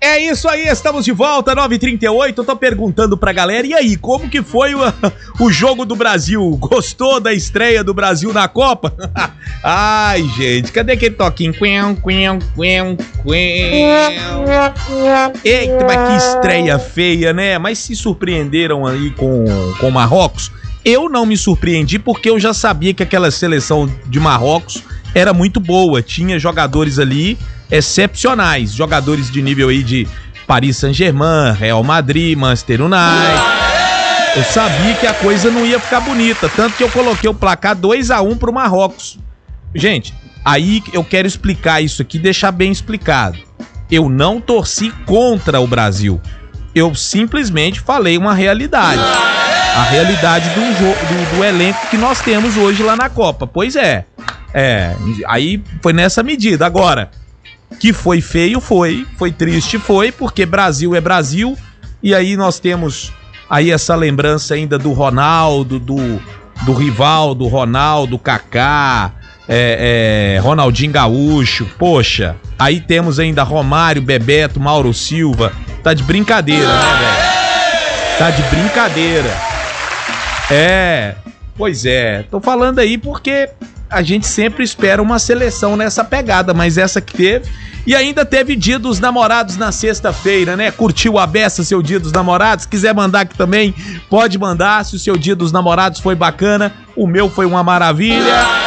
É isso aí, estamos de volta, 9h38. Eu tô perguntando pra galera, e aí, como que foi o jogo do Brasil? Gostou da estreia do Brasil na Copa? Ai, gente, cadê aquele toquinho? Eita, mas que estreia feia, né? Mas se surpreenderam aí com Marrocos? Eu não me surpreendi porque eu já sabia que aquela seleção de Marrocos era muito boa, tinha jogadores ali excepcionais, jogadores de nível aí de Paris Saint-Germain, Real Madrid, Manchester United. Eu sabia que a coisa não ia ficar bonita, tanto que eu coloquei o placar 2-1 pro Marrocos. Gente, aí eu quero explicar isso aqui, deixar bem explicado. Eu não torci contra o Brasil, eu simplesmente falei uma realidade. A realidade do elenco que nós temos hoje lá na Copa. Pois é, aí foi nessa medida. Agora, que foi feio, foi triste, porque Brasil é Brasil, e aí nós temos aí essa lembrança ainda do Ronaldo, do Rivaldo, Ronaldo, Kaká, Ronaldinho Gaúcho, poxa, aí temos ainda Romário, Bebeto, Mauro Silva, tá de brincadeira, né, velho? Tá de brincadeira. Pois é, tô falando aí porque a gente sempre espera uma seleção nessa pegada, mas essa que teve. E ainda teve Dia dos Namorados na sexta-feira, né? Curtiu a beça seu Dia dos Namorados? Se quiser mandar aqui também, pode mandar. Se o seu Dia dos Namorados foi bacana, o meu foi uma maravilha.